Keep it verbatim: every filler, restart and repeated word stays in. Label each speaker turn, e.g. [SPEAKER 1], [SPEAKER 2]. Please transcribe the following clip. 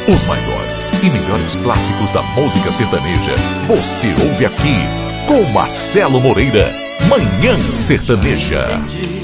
[SPEAKER 1] Os maiores e melhores clássicos da música sertaneja você ouve aqui com Marcelo Moreira. Manhã Sertaneja.